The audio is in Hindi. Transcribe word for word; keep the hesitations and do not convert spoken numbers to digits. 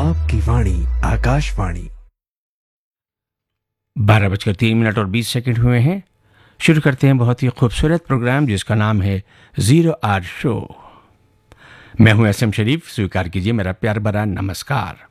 आपकी वाणी आकाशवाणी। बारह बजकर तीन मिनट और बीस सेकंड हुए हैं। शुरू करते हैं बहुत ही खूबसूरत प्रोग्राम जिसका नाम है जीरो आर शो। मैं हूं एस एम शरीफ, स्वीकार कीजिए मेरा प्यार भरा नमस्कार।